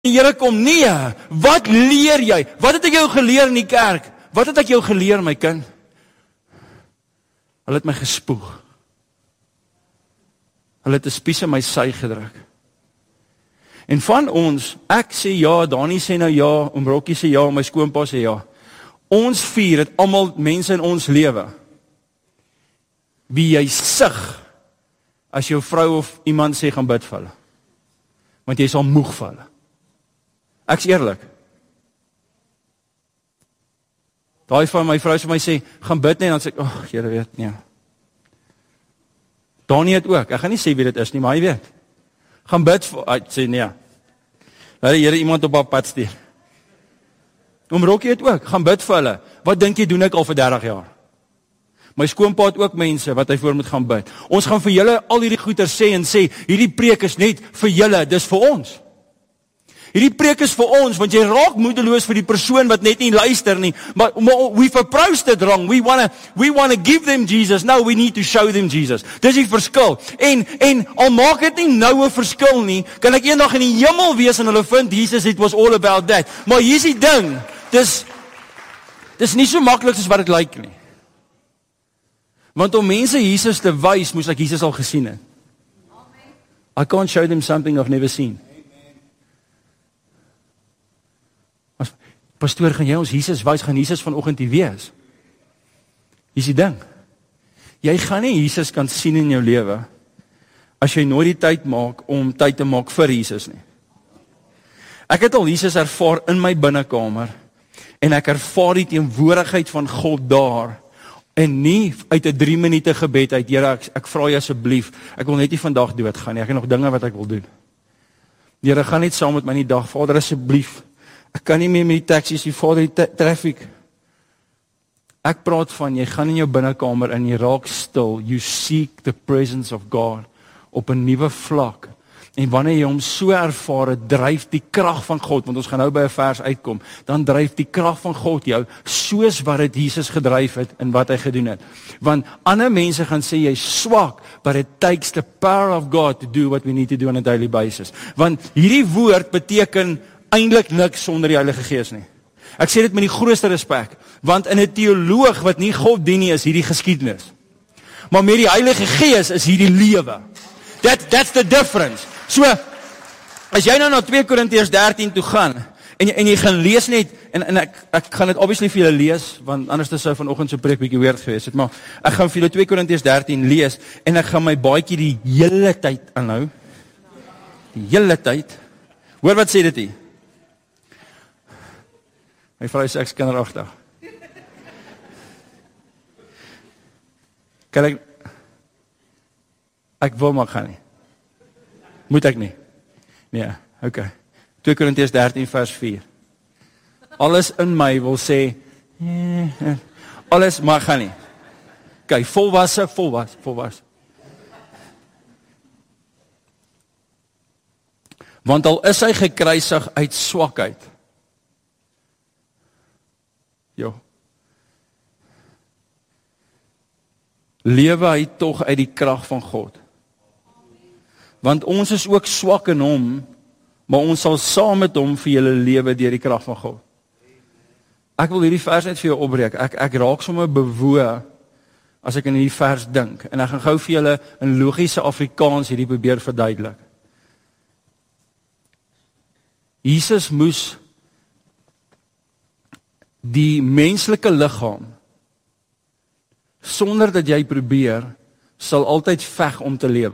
die Here kom, nee, wat leer jy? Wat het ek jou geleer in die kerk? Wat het ek jou geleer, my kind? Hulle het my gespoeg. Hulle het 'n spies in my sy gedruk. En van ons, ek sê ja, Dani sê nou ja, oom Rokkie sê ja, my skoonpa sê ja. Ons vier het almal mense in ons lewe. Wie jy sug, as jou vrou of iemand sê, gaan bid vir hulle. Want jy sal moeg vir hulle. Ek's eerlik. Daai van my vrou vir my sê, gaan bid net, en dan sê ek, Here weet, nee. Dani het ook, ek gaan nie sê wie dit is nie, maar hy weet. Gaan bid vir, hy sê nee. Laat die Here iemand op haar pad stuur. Oom Rokkie het ook, gaan bid vir hulle. Wat dink jy doen ek al vir 30 jaar? My skoonpa het ook mense wat hy voor moet gaan bid. Ons gaan vir julle al hierdie goeie sê en sê, hierdie preek is net vir julle, dis vir ons. Hierdie preek is vir ons, want jy raak moedeloos vir die persoon wat net nie luister nie. Maar we've approached it wrong. We wanna give them Jesus. No, we need to show them Jesus. Dis die verskil. En al maak dit nie nou 'n verskil nie, kan ek eendag in die hemel wees en hulle vind Jesus, it was all about that. Maar hier's die ding, dis nie so maklik soos wat dit lyk nie. Want om mense Jesus te wys, moes ek Jesus al gesien het. I can't show them something I've never seen. Pastoor, gaan jy ons Jesus wys, gaan Jesus vanoggend hier wees? Hier is die ding. Jy gaan nie Jesus kan sien in jou lewe, as jy nooit die tyd maak, om tyd te maak vir Jesus nie. Ek het al Jesus ervaar in my binnekamer, en ek ervaar die teenwoordigheid van God daar, en nie uit 'n 3 minute gebed uit, Here, ek vra jy asseblief, ek wil net nie vandag doodgaan nie, ek het nog dinge wat ek wil doen. Here, gaan net saam met my in die dag, Vader, asseblief, ek kan nie meer met die taxi's, die Vader, die traffic. Ek praat van, jy gaan in jou binnekamer en jy raak stil, you seek the presence of God, op 'n nuwe vlak, en wanneer jy hom so ervaar, dryf die krag van God, want ons gaan nou by 'n vers uitkom, dan dryf die krag van God jou, soos wat het Jesus gedryf het, en wat hy gedoen het. Want ander mense gaan sê, jy swak, but it takes the power of God to do what we need to do on a daily basis. Want hierdie woord beteken eintlik niks sonder die Heilige Gees nie. Ek sê dit met die grootste respek, want in 'n teoloog wat nie God dien nie, is hierdie geskiedenis. Maar met die Heilige Gees is hierdie lewe. That's the difference. So, as jy nou na 2 Korintiërs 13 toe gaan, en jy gaan lees net, en ek gaan dit obviously vir julle lees, want anders sou vanoggend se preek bietjie weird gewees het, maar ek gaan vir julle 2 Korintiërs 13 lees, en ek gaan my baadjie die hele tyd aanhou. Die hele tyd. Hoor wat sê dit hier? My vrou sê ek is kinderagtig. Kan ek wil maar gaan nie. Moet ek nie? Nee, okay. 2 Korintiërs 13 vers 4. Alles in my wil sê, alles maar gaan nie. Okay, volwasse. Want al is hy gekruisig uit swakheid. Lewe hy tog uit die krag van God. Want ons is ook swak in hom, maar ons sal saam met hom vir julle lewe deur die krag van God. Ek wil hierdie vers net vir jou opbreek. Ek raak sommer bewoe as ek in hierdie vers dink, en ek gaan gou vir julle in logiese Afrikaans hierdie probeer verduidelik. Jesus moes die menslike liggaam, sonder dat jy probeer, sal altyd veg om te lewe.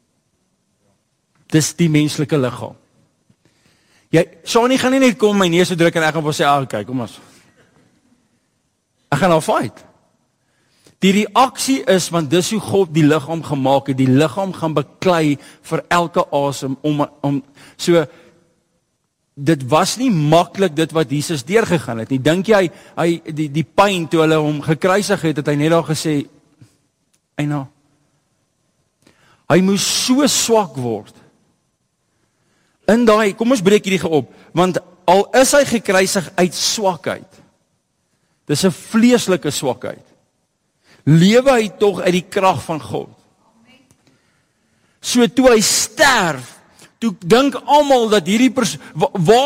Dis die menslike liggaam. Shani gaan nie net kom my neus druk en ek gaan vir sê, kyk, kom ons. Ek gaan al fight. Die reaksie is, want dis hoe God die liggaam gemaak het, die liggaam gaan beklei vir elke asem, so, dit was nie maklik dit wat Jesus deurgegaan het nie. Dink jy, die pyn toe hulle hom gekruisig het hy net daar gesê, eina. Hy moes so swak word. In daai, kom ons breek hierdie op, want al is hy gekruisig uit swakheid, dis 'n vleeslike swakheid, lewe hy tog uit die krag van God. So toe hy sterf, toe dink almal dat hierdie waar